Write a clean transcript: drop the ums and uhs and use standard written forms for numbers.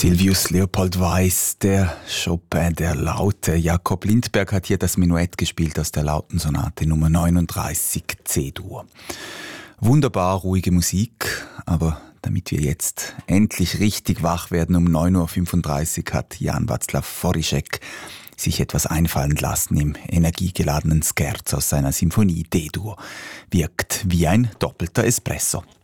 Silvius Leopold Weiss, der Chopin der Laute. Jakob Lindberg hat hier das Menuett gespielt aus der Lautensonate Nummer 39 C-Dur. Wunderbar ruhige Musik, aber damit wir jetzt endlich richtig wach werden, um 9.35 Uhr hat Jan Václav Foríšek sich etwas einfallen lassen im energiegeladenen Scherzo aus seiner Symphonie D-Dur. Wirkt wie ein doppelter Espresso.